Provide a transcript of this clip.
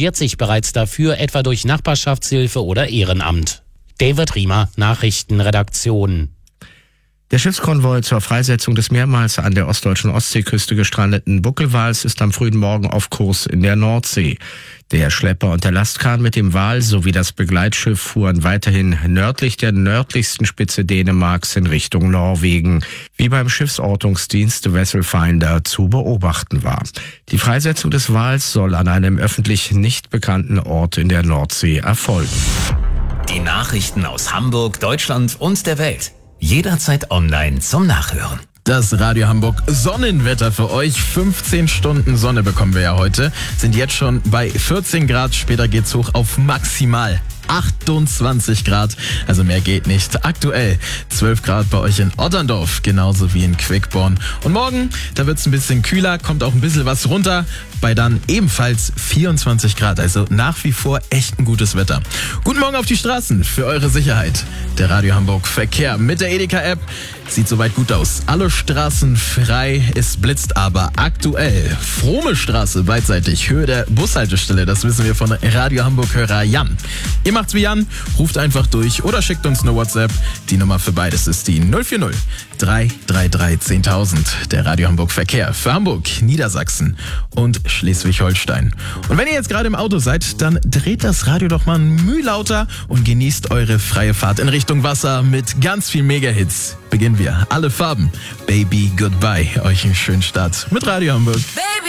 engagiert sich bereits dafür, etwa durch Nachbarschaftshilfe oder Ehrenamt. David Riemer, Nachrichtenredaktion. Der Schiffskonvoi zur Freisetzung des mehrmals an der ostdeutschen Ostseeküste gestrandeten Buckelwals ist am frühen Morgen auf Kurs in der Nordsee. Der Schlepper und der Lastkahn mit dem Wal sowie das Begleitschiff fuhren weiterhin nördlich der nördlichsten Spitze Dänemarks in Richtung Norwegen, wie beim Schiffsortungsdienst Vessel Finder zu beobachten war. Die Freisetzung des Wals soll an einem öffentlich nicht bekannten Ort in der Nordsee erfolgen. Die Nachrichten aus Hamburg, Deutschland und der Welt. Jederzeit online zum Nachhören. Das Radio Hamburg Sonnenwetter für euch. 15 Stunden Sonne bekommen wir ja heute. Sind jetzt schon bei 14 Grad. Später geht's hoch auf maximal 28 Grad. Also mehr geht nicht. Aktuell 12 Grad bei euch in Otterndorf, genauso wie in Quickborn. Und morgen, da wird's ein bisschen kühler, kommt auch ein bisschen was runter. Bei dann ebenfalls 24 Grad. Also nach wie vor echt ein gutes Wetter. Guten Morgen auf die Straßen für eure Sicherheit. Der Radio Hamburg Verkehr mit der Edeka-App sieht soweit gut aus. Alle Straßen frei, es blitzt aber aktuell. Frome Straße beidseitig, Höhe der Bushaltestelle. Das wissen wir von Radio Hamburg-Hörer Jan. Ihr macht's wie Jan, ruft einfach durch oder schickt uns eine WhatsApp. Die Nummer für beides ist die 040 333 10.000. Der Radio Hamburg Verkehr für Hamburg, Niedersachsen und Schleswig-Holstein. Und wenn ihr jetzt gerade im Auto seid, dann dreht das Radio doch mal ein Mühe lauter und genießt eure freie Fahrt in Richtung Wasser mit ganz viel Mega-Hits. Beginnen wir. Alle Farben. Baby Goodbye. Euch einen schönen Start mit Radio Hamburg. Baby.